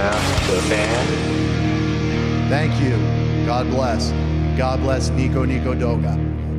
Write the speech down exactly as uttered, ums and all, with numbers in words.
out to the band. Thank you. God bless. God bless Nico Nico Doga.